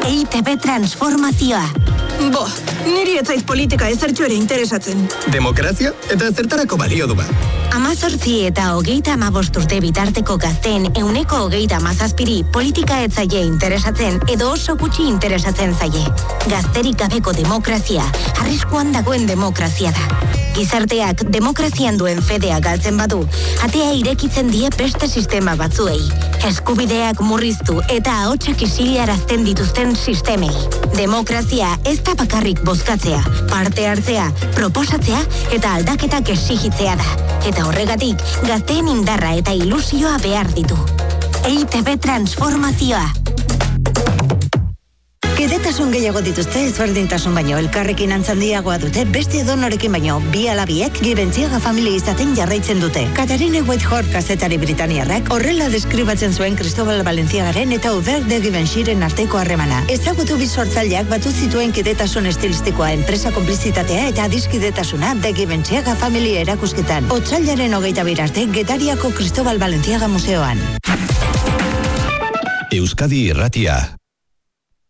EITB transformazioa. Niri ez zait politika ezertxo ere interesatzen. Demokrazia eta zertarako balio du ba. 18 eta 35 urte bitarteko gazteen 27% politika ez zaie interesatzen edo oso gutxi interesatzen zaie. Gazterik gabeko demokrazia, arriskuan dagoen demokrazia da. Gizarteak demokrazian duen fedea galtzen badu, atea irekitzen die beste sistema batzuei. Eskubideak murriztu eta ahotsak isilarazten dituzten sistemei. Demokrazia ez da bakarrik bozkatzea, parte hartzea, proposatzea eta aldaketak exigitzea da. Eta horregatik, gazteen indarra eta ilusioa behar ditu. EITB transformazioa. Kidetasun gehiago dituzte ezberdintasun baino elkarrekin antzandiagoa dute beste edonorekin baino bi alabiek Givenchy familia izaten jarraitzen dute. Katarine Whitehorse kazetari britaniarrak horrela deskribatzen zuen Cristobal Balenciagaren eta Hubert de Givenchyren arteko harremana. Ezagutu bi sortzaileak batu zituen kidetasun estilistikoa, enpresa konplizitatea eta adiskidetasuna de Givenchy familia erakusketan. Otsailaren 22 arte Getariako Cristobal Balenciaga museoan. Euskadi Irratia.